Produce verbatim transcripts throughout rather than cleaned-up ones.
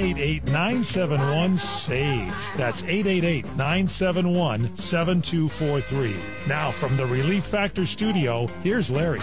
eight eight, nine seven one, SAGE. That's eight eight eight, nine seven one, seven two four three. Now, from the Relief Factor studio, here's Larry.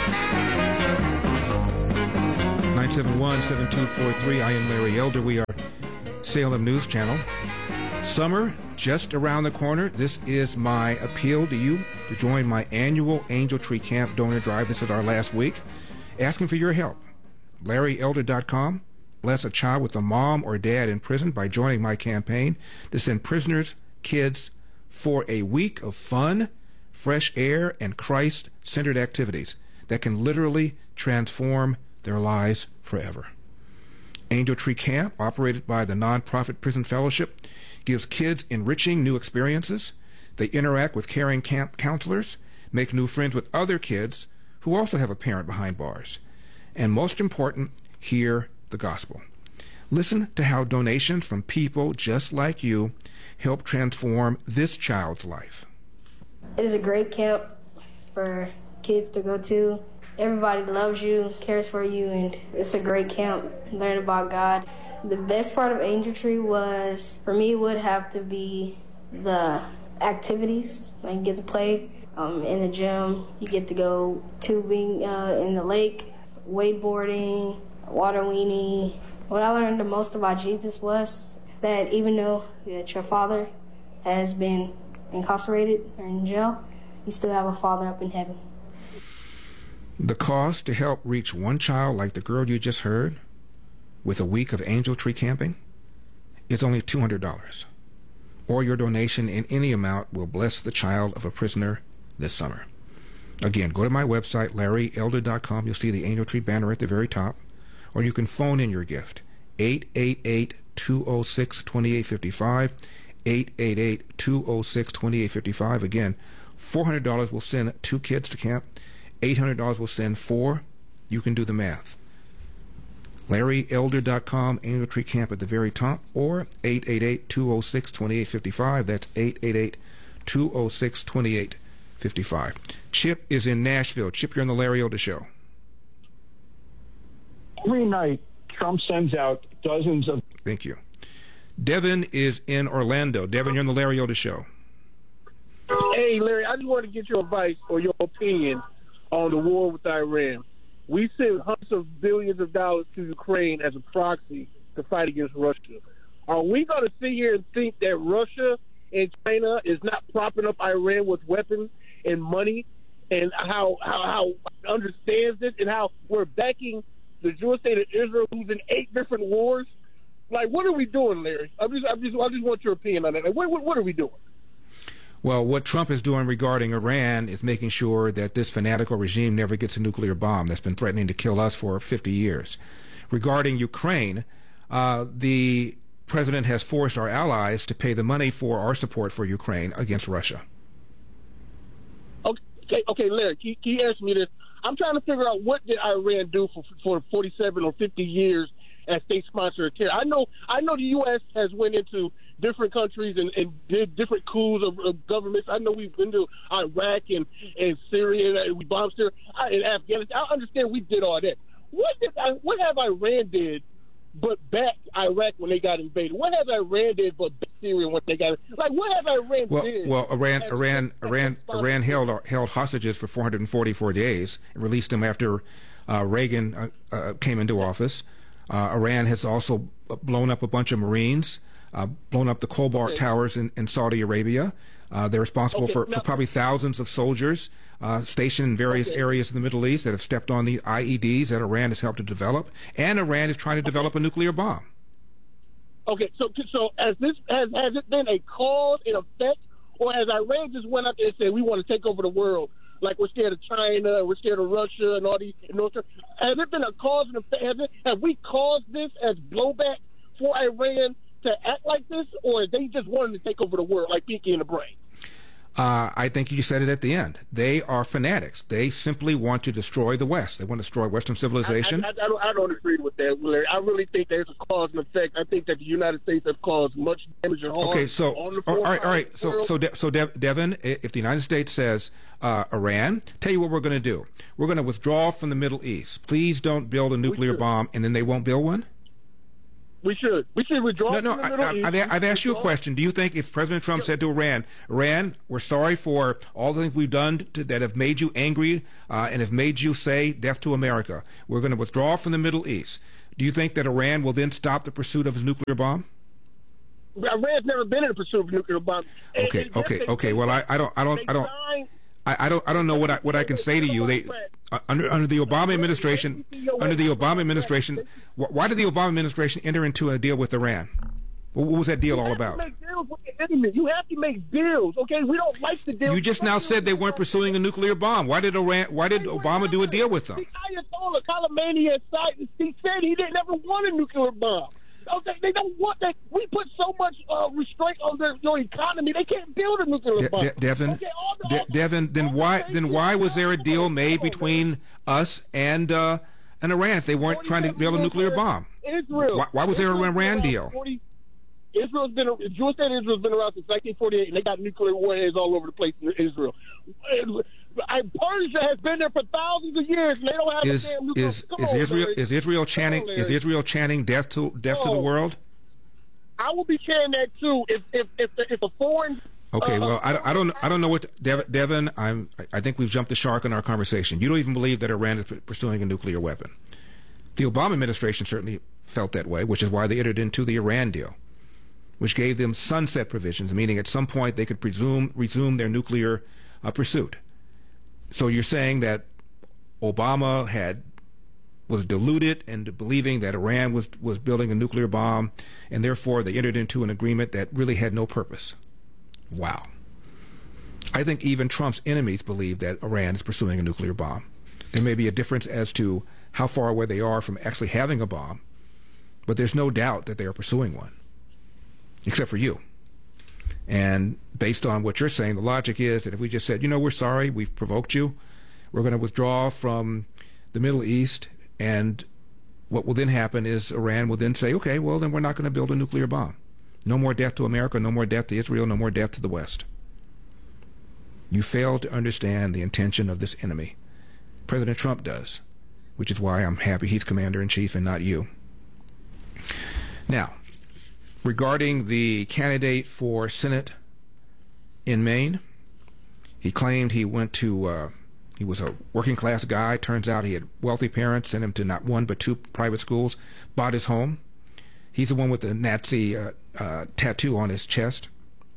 nine seven one, seven two four three. I am Larry Elder. We are Salem News Channel. Summer just around the corner. This is my appeal to you to join my annual Angel Tree Camp donor drive. This is our last week. Asking for your help. Larry Elder dot com. Bless a child with a mom or dad in prison by joining my campaign to send prisoners, kids, for a week of fun, fresh air, and Christ-centered activities that can literally transform their lives forever. Angel Tree Camp, operated by the nonprofit Prison Fellowship, gives kids enriching new experiences. They interact with caring camp counselors, make new friends with other kids who also have a parent behind bars. And most important, hear the gospel. Listen to how donations from people just like you help transform this child's life. It is a great camp for kids to go to. Everybody loves you, cares for you, and it's a great camp. Learn about God. The best part of Angel Tree was, for me, would have to be the activities. Like you get to play um, in the gym, you get to go tubing uh, in the lake, wakeboarding, water weenie. What I learned the most about Jesus was that even though that your father has been incarcerated or in jail, you still have a father up in heaven. The cost to help reach one child like the girl you just heard with a week of Angel Tree camping is only two hundred dollars. Or your donation in any amount will bless the child of a prisoner this summer. Again, go to my website, Larry Elder dot com. You'll see the Angel Tree banner at the very top. Or you can phone in your gift, eight eight eight, two oh six, two eight five five, eight eight eight, two oh six, two eight five five. Again, four hundred dollars will send two kids to camp. eight hundred dollars will send four. You can do the math. Larry Elder dot com, Angel Tree Camp at the very top, or eight eight eight, two oh six, two eight five five. That's eight eight eight, two oh six, two eight five five. Chip is in Nashville. Chip, you're on the Larry Elder Show. Every night, Trump sends out dozens of... Thank you. Devin is in Orlando. Devin, you're on the Larry Elder Show. Hey, Larry, I just want to get your advice or your opinion on the war with Iran. We send hundreds of billions of dollars to Ukraine as a proxy to fight against Russia. Are we going to sit here and think that Russia and China is not propping up Iran with weapons and money, and how how, how understands this, and how we're backing the Jewish state of Israel, who's in eight different wars? Like, what are we doing, Larry? I just, I just, I just want your opinion on that. Like, what, what, what are we doing? Well, what Trump is doing regarding Iran is making sure that this fanatical regime never gets a nuclear bomb that's been threatening to kill us for fifty years. Regarding Ukraine, uh, the president has forced our allies to pay the money for our support for Ukraine against Russia. Okay, okay, Larry, can, can you answer me this? I'm trying to figure out, what did Iran do for for forty-seven or fifty years as state sponsor of terror? I know, I know the U S has went into different countries and, and did different coups of, of governments. I know we've been to Iraq and, and Syria, and we bombed Syria, and Afghanistan. I understand we did all that. What did I, what have Iran did but back Iraq when they got invaded? What have Iran did but back Syria when they got like? What have Iran well, did? Well, Iran, as, Iran, as Iran, Iran held held hostages for four hundred forty-four days and released them after uh, Reagan uh, uh, came into office. Uh, Iran has also blown up a bunch of Marines. Uh, blown up the Cobalt okay. Towers in, in Saudi Arabia. Uh, they're responsible okay, for, now, for probably thousands of soldiers uh, stationed in various okay. areas in the Middle East that have stepped on the I E Ds that Iran has helped to develop. And Iran is trying to okay. develop a nuclear bomb. Okay, so so as this has, has it been a cause and effect, or has Iran just went out there and said, we want to take over the world? Like, we're scared of China, we're scared of Russia, and all these. And North Korea. Has it been a cause and effect? Has, it, have we caused this as blowback for Iran to act like this, or they just wanted to take over the world like Pinky in the Brain? Uh, I think you said it at the end. They are fanatics. They simply want to destroy the West. They want to destroy Western civilization. I, I, I, don't, I don't agree with that, Larry. I really think there's a cause and effect. I think that the United States has caused much damage and harm. Okay, so on the all right, all right. So, so, De- so, De- Devin, if the United States says, uh, Iran, tell you what we're going to do. We're going to withdraw from the Middle East. Please don't build a nuclear bomb, and then they won't build one. We should. We should withdraw. No, no. from the I, Middle I, East. I've, I've asked you a question. Do you think if President Trump said to Iran, Iran, we're sorry for all the things we've done to, that have made you angry uh, and have made you say death to America, we're going to withdraw from the Middle East. Do you think that Iran will then stop the pursuit of his nuclear bomb? Iran's never been in the pursuit of a nuclear bomb. Okay, And- and okay, they- okay. Well, I, I don't, I don't, I don't, signed- I, I don't, I don't know what I, what I can say to you. They uh, under under the Obama administration, under the Obama administration, wh- why did the Obama administration enter into a deal with Iran? What, what was that deal all about? You have to make deals with your enemy. You have to make deals, okay? We don't like the deals. You just now said they weren't pursuing a nuclear bomb. Why did Iran? Why did Obama do a deal with them? The Ayatollah Khamenei has cited, he said he didn't ever want a nuclear bomb. Okay, they don't want that. We put so much uh, restraint on their your economy. They can't build a nuclear De- bomb. De- Devin, okay, all the, De- all the, Devin, then all the why nations- then why was there a deal made Hold on, between man. us and uh, and Iran if they weren't trying to build a nuclear bomb? Israel. Why, why was there an Israel's been Iran around deal? forty Israel's been the Jewish state of Israel's been around since nineteen forty-eight, and they got nuclear warheads all over the place in Israel. I, Persia has been there for thousands of years, and they don't have Is a damn nuclear. is Come is on, Israel Larry. is Israel Come chanting on, is Larry. Israel chanting death to death to the Oh. world? I will be chanting that too. If if if, if a foreign Okay, uh, well, I, I don't I don't know what Devin, Devin. I'm I think we've jumped the shark in our conversation. You don't even believe that Iran is pursuing a nuclear weapon. The Obama administration certainly felt that way, which is why they entered into the Iran deal, which gave them sunset provisions, meaning at some point they could presume resume their nuclear uh, pursuit. So you're saying that Obama had was deluded into believing that Iran was was building a nuclear bomb, and therefore they entered into an agreement that really had no purpose. Wow. I think even Trump's enemies believe that Iran is pursuing a nuclear bomb. There may be a difference as to how far away they are from actually having a bomb, but there's no doubt that they are pursuing one, except for you. And based on what you're saying, the logic is that if we just said, you know, we're sorry, we've provoked you, we're going to withdraw from the Middle East, and what will then happen is Iran will then say, okay, well, then we're not going to build a nuclear bomb. No more death to America, no more death to Israel, no more death to the West. You fail to understand the intention of this enemy. President Trump does, which is why I'm happy he's commander-in-chief and not you. Now, regarding the candidate for Senate in Maine, he claimed he went to, uh, he was a working class guy. Turns out he had wealthy parents, sent him to not one but two private schools, bought his home. He's the one with the Nazi uh, uh, tattoo on his chest.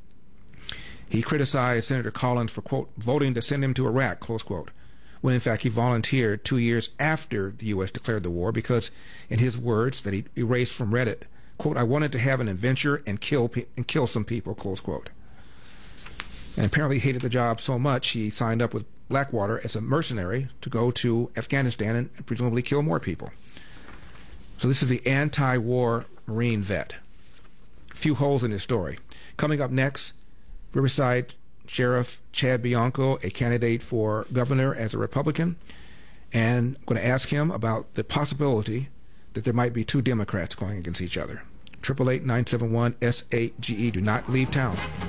He criticized Senator Collins for, quote, voting to send him to Iraq, close quote, when in fact he volunteered two years after the U S declared the war because, in his words that he erased from Reddit, quote, I wanted to have an adventure and kill pe- and kill some people, close quote. And apparently he hated the job so much he signed up with Blackwater as a mercenary to go to Afghanistan and, and presumably kill more people. So this is the anti-war Marine vet. A few holes in his story. Coming up next, Riverside Sheriff Chad Bianco, a candidate for governor as a Republican, and I'm going to ask him about the possibility that there might be two Democrats going against each other. eight eight eight, nine seven one, S A G E. Do not leave town.